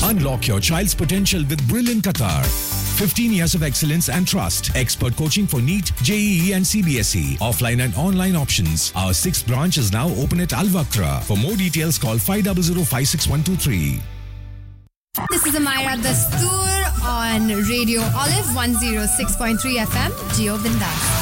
Unlock your child's potential with Brilliant Qatar. 15 years of excellence and trust. Expert coaching for NEET, JEE and CBSE. Offline and online options. Our 6th branch is now open at Al Waqra. For more details, call 500-56123. This is Amira Dastoor on Radio Olive 106.3 FM. Geo Bindas.